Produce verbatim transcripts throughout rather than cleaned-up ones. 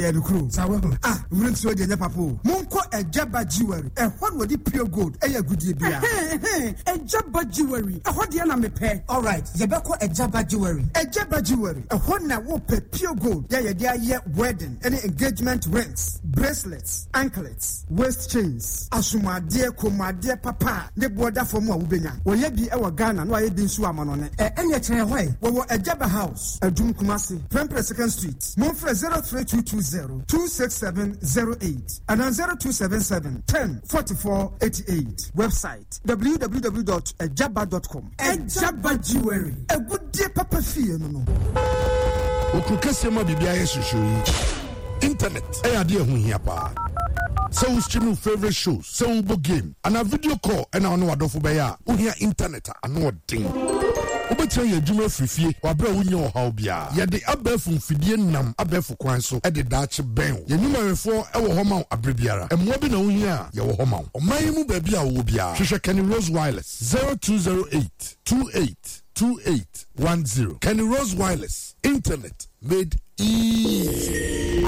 Yeah, the crew. Ah, we don't see the papo. Monko a Jabba jewelry. A what would it pure gold? A good year. A Jabba jewelry. A what the me pay. All right, Yabako a Jabba jewelry. A Jabba jewelry. A what now will pay pure gold. Yeah, yeah, yeah, wedding, any engagement rings, bracelets, anklets, waist chains. Asuma dear, Koma dear papa. The border for more Ubena. Well, ye be our Ghana, no, I didn't swam on it. And yet, way. We were a Jabba house. A Jum Kumasi, Prempre Second Street. Monfre zero three two two zero two six seven zero eight and on zero two seven seven ten forty-four eighty-eight. Website w w w dot ejaba dot com. Ejaba jewelry. A good day papa fee no. Ukukasema bibia yesushuri. Internet. E ade hu hia pa. So we stream favorite shows, so we book game, and a video call and I know adofo be ya. We hear internet and no ding. Obetia ye dwuma frifie wabra wonye ohaw bia ye de abafu mfidie nam abafu kwan so e de daache ben ye numarefo e wo homa abrebiara emmo bi na wohia ye wo homa oman mu ba bia wo bia hwehwe Kenny Rose Wireless zero two zero eight two eight two eight one zero. Kenny Rose Wireless, internet made easy.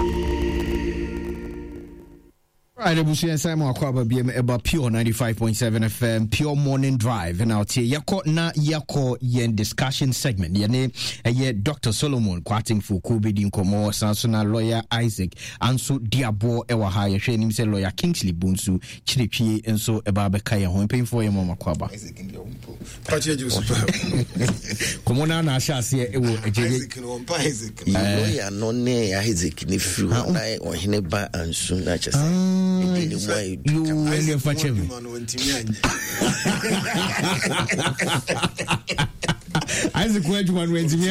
Right, Abusia Simon Akwaba B M Eba Pure ninety-five point seven F M, Pure Morning Drive. And out here, Yako na Yako yen discussion segment. Yane, ye Doctor Solomon, quoting for Kubidin Komo, Sansona lawyer Isaac, Anso Diabo Ewaha, Shane himself lawyer Kingsley Bunsu, Chiripi, and so Ebabe Kaya, home paying for your mama Kwaba. Isaac in your Come on, I shall see it. Isaac, lawyer, no, nay, Isaac, if you are or Hineba and soon I just. You will fetch him. Isaac went one way to me.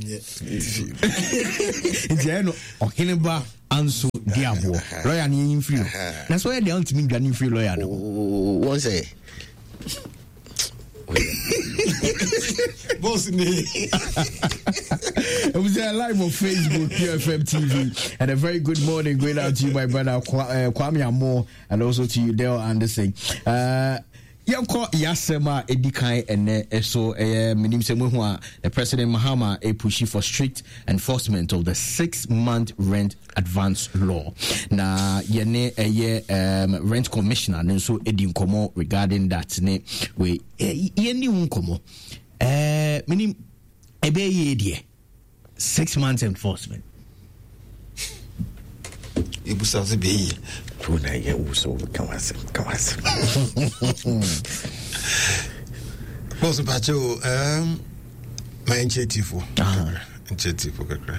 Jeno or Hineba Anso Diabo. Lawyer in free. That's why the ultimate gunning free lawyer. One say. Boss me. It was there live on Facebook, P F M T V, and a very good morning going out to you, my brother Kwame Amo, and also to you, Dale Anderson. Uh, Yanko Yasema Edikai and so Minim Semuhua, the President Mahama a pushy for strict enforcement of the six month rent advance law. Na yene a year um rent commissioner and so Edim Komo regarding that ne we yeni unkomo. Uh minim ebe ye six months enforcement. Ibusa be tuna ye uso kawase kawase. Boss Pacho um my initiative ah initiative kakra.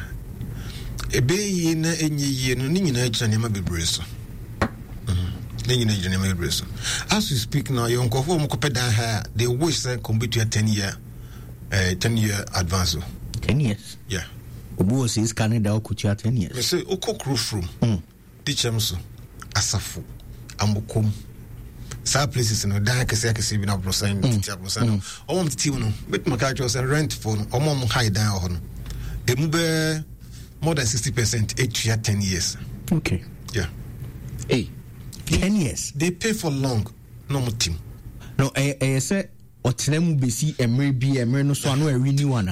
Ebe yi na enye yi no ni nyina akira ne ma bebre so. Mhm. Ni nyina akira ne ma bebre so. As we speak now, you nkofo mo kopeda ha they wish say complete ten year uh ten year advance. ten years. Yeah. Obu says Canada okutia ten years. Me say okokru from. Mm. Teacham so Asafu Amokum. Some places no dan kese kese bi na brosan teacher brosan. Omom team no bet maka say rent for omom high dan ho no. Emu be more than sixty percent eight year ten years. Okay. Yeah. Hey. ten years. They pay for long. No more team. No, eh eh say otenemu besi emre bi emre no so ano e renew ana.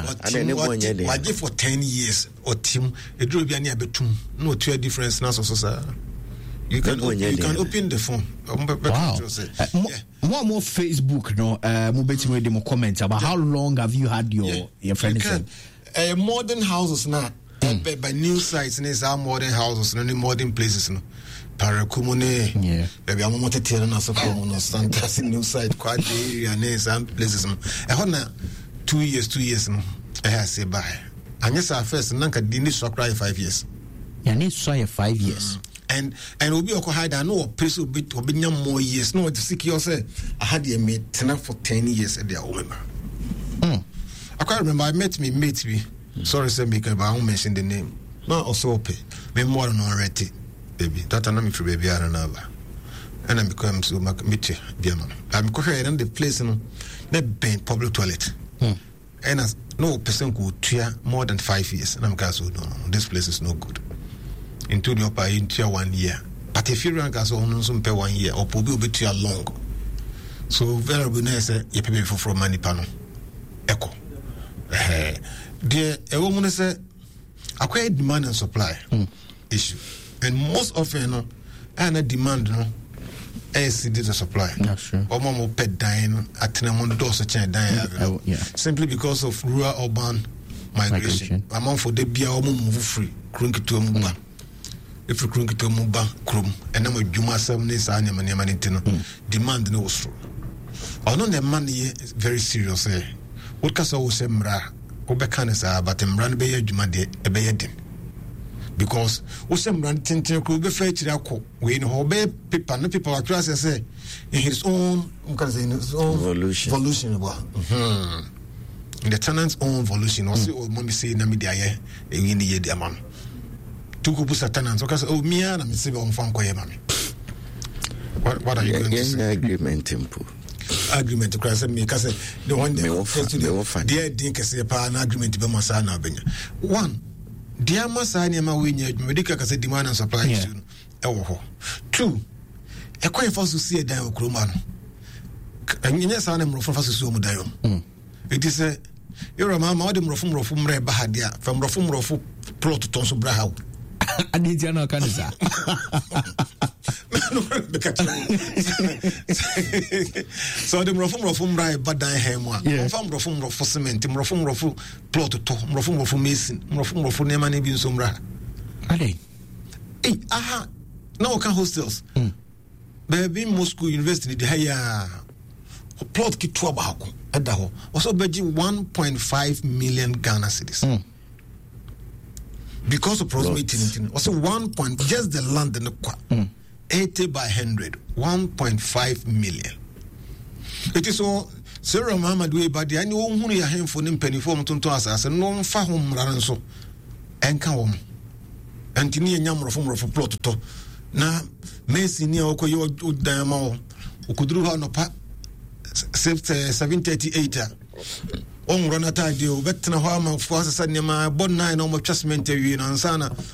I give for ten years or team e duro bi ani abetum. No two difference na so so. You can open, you can open the phone. Wow. Uh, yeah. More more Facebook no uh mo beti mo dem comments about how long have you had your yeah. your furniture? Uh, modern houses now mm. by, by new sites and some modern houses and no modern places no. Parakumone, yeah. Baby, I'm not telling us from no fantastic new site, quite area, and some places. I hold two years, two years. No, I have say bye. And yes, our first Nanka didn't so cry five years. You need to try five years. And and we'll be okay. I know place will be to be more years. No, to secure say I had a mate ten for ten years at their home. Mm. I can't remember. I met me mate me. Mm. Sorry, sir, because I won't mention the name. No, also pay me more than already. Baby, that I'm for baby are another. And I'm become so much meet dear man. I'm going in the place in the public toilet. Mm. And as no person could tear more than five years. And I'm going so no, no, this place is no good. Into the upper in tier one year. But if you rank as on some pay one year or probably be tier long. So very good nice you pay for from money panel. Echo. Eh dear a woman say acquired demand and supply. Mm. Issue. and most often no and a demand no exceed the supply. That's true. Or more pet dying at Tenamon Dosa Chain dying. Yeah. Simply because of rural urban migration. Among for the Bia move free, crunk to a muba. If you crunk to a muba, crum, and then with Juma seven days, I am an Yamanitino. Demand no true. Or no, the money very serious. Eh? What Casa was a mra, Obecanesa, but a mran bay Jumade, a bayadin. Because Usam ran tintin could be fetched when Hobe people, no people are trying to say in his own, in his own Volution. Volution. Mm-hmm. In the tenant's own volution, or see old mommy say, Namidia, a windy year, man. Two Kubusa tenants, because oh, me and I'm civil on Fanko, mammy. What, what are you going to say? Agreement tempo. Agreement to cross me because the one day dear Dink say an agreement to be Masana Benya. One, dear Masani, my winner, medical as a demand and supply issue. Two, a quite fast to see a dial Kruman. And yes, I am from Fasusum Diom. It is a you're a mamma, Madam Rofum Rofum Re Bahadia from Rofum Rofu Pro to Tonso Brahau. I need to know, Canisa. So the Rofum Rofum Rai Badai Hemwa, Rofum Rofum Rofu Cement, Rofum Rofu Plot to Rofum Rofu Mason, Rofum Rofu Nemani Bin Sumra. Hey, aha, no can hostels. Baby Moscow University, the higher plot kit to Abaco, Adaho, also budget one point five million Ghana cedis. Because of proximity, also one point, just the land in the qua, mm. eighty by hundred, one point five million. It is all Sarah Mamma do but the annual who you have for them penny form to us as a non fahum ranso and come and Tini and Yammer from Rofu plot to now Macy near Okoyo Damo, Ukudruha no pa seven thirty eight. On Ronata, you veteran Hama for us, and my bon nine on adjustment, you know, and Sana,